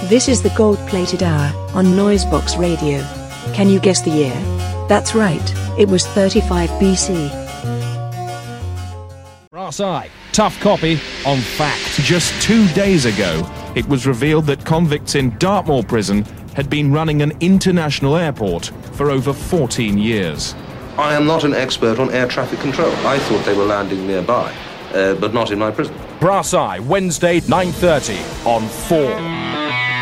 This is the gold-plated hour on Noisebox Radio. Can you guess the year? That's right, it was 35 BC. Brass Eye, tough copy on fact. Just 2 days ago, it was revealed that convicts in Dartmoor prison had been running an international airport for over 14 years. I am not an expert on air traffic control. I thought they were landing nearby, but not in my prison. Brass Eye, Wednesday, 9:30 on 4.